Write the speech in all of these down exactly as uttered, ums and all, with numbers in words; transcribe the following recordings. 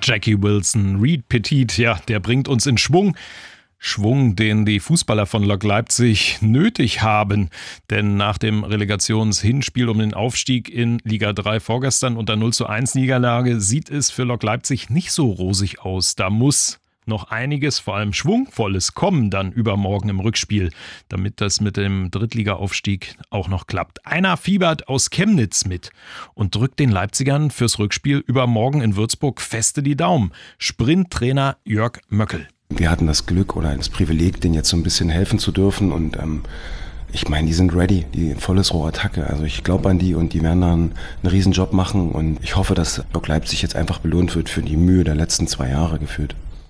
Jackie Wilson, Reed Petit, ja, der bringt uns in Schwung. Schwung, den die Fußballer von Lok Leipzig nötig haben. Denn nach dem Relegationshinspiel um den Aufstieg in Liga drei vorgestern und der null zu eins Niederlage sieht es für Lok Leipzig nicht so rosig aus. Da muss noch einiges, vor allem Schwungvolles, kommen dann übermorgen im Rückspiel, damit das mit dem Drittliga-Aufstieg auch noch klappt. Einer fiebert aus Chemnitz mit und drückt den Leipzigern fürs Rückspiel übermorgen in Würzburg feste die Daumen. Sprinttrainer Jörg Möckel. Wir hatten das Glück oder das Privileg, denen jetzt so ein bisschen helfen zu dürfen und ähm, ich meine, die sind ready, die volles Rohr Attacke. Also ich glaube an die und die werden dann einen riesen Job machen und ich hoffe, dass Lok Leipzig jetzt einfach belohnt wird für die Mühe der letzten zwei Jahre geführt.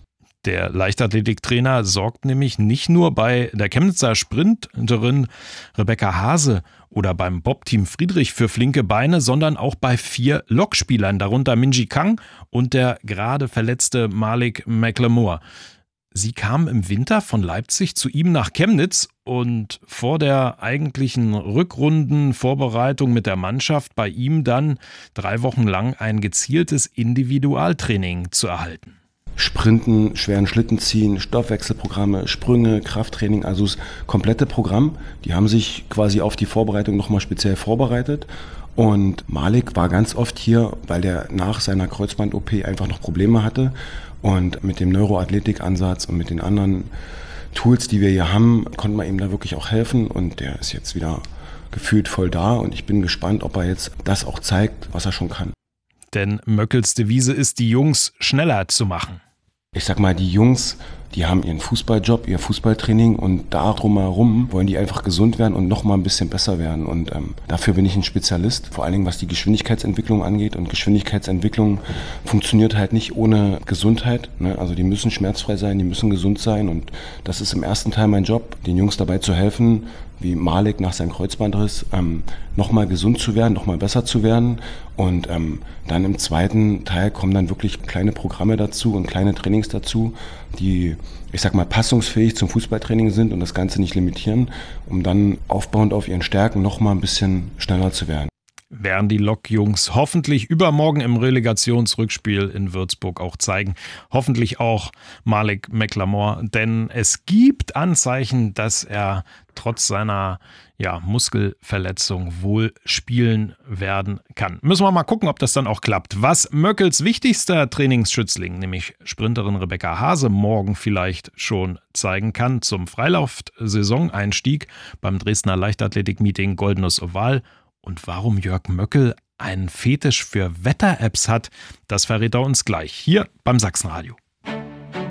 Der Leichtathletiktrainer sorgt nämlich nicht nur bei der Chemnitzer Sprinterin Rebecca Hase oder beim Bob-Team Friedrich für flinke Beine, sondern auch bei vier Lokspielern, darunter Minji Kang und der gerade verletzte Malik McLemore. Sie kam im Winter von Leipzig zu ihm nach Chemnitz und vor der eigentlichen Rückrundenvorbereitung mit der Mannschaft bei ihm dann drei Wochen lang ein gezieltes Individualtraining zu erhalten. Sprinten, schweren Schlitten ziehen, Stoffwechselprogramme, Sprünge, Krafttraining, also das komplette Programm. Die haben sich quasi auf die Vorbereitung nochmal speziell vorbereitet. Und Malik war ganz oft hier, weil der nach seiner Kreuzband-O P einfach noch Probleme hatte. Und mit dem Neuroathletik-Ansatz und mit den anderen Tools, die wir hier haben, konnte man ihm da wirklich auch helfen. Und der ist jetzt wieder gefühlt voll da. Und ich bin gespannt, ob er jetzt das auch zeigt, was er schon kann. Denn Möckels Devise ist, die Jungs schneller zu machen. Ich sag mal, die Jungs, die haben ihren Fußballjob, ihr Fußballtraining und darum herum wollen die einfach gesund werden und noch mal ein bisschen besser werden. Und ähm, dafür bin ich ein Spezialist, vor allen Dingen was die Geschwindigkeitsentwicklung angeht. Und Geschwindigkeitsentwicklung funktioniert halt nicht ohne Gesundheit, ne? Also die müssen schmerzfrei sein, die müssen gesund sein. Und das ist im ersten Teil mein Job, den Jungs dabei zu helfen, wie Malik nach seinem Kreuzbandriss, ähm, nochmal gesund zu werden, nochmal besser zu werden. Und ähm, dann im zweiten Teil kommen dann wirklich kleine Programme dazu und kleine Trainings dazu, die, ich sag mal, passungsfähig zum Fußballtraining sind und das Ganze nicht limitieren, um dann aufbauend auf ihren Stärken nochmal ein bisschen schneller zu werden. Werden die Lok-Jungs hoffentlich übermorgen im Relegationsrückspiel in Würzburg auch zeigen. Hoffentlich auch Malik McLemore, denn es gibt Anzeichen, dass er trotz seiner ja, Muskelverletzung wohl spielen werden kann. Müssen wir mal gucken, ob das dann auch klappt. Was Möckels wichtigster Trainingsschützling, nämlich Sprinterin Rebecca Hase, morgen vielleicht schon zeigen kann zum Freilauf-Saisoneinstieg beim Dresdner Leichtathletik-Meeting Goldenes Oval. Und warum Jörg Möckel einen Fetisch für Wetter-Apps hat, das verrät er uns gleich hier beim Sachsenradio.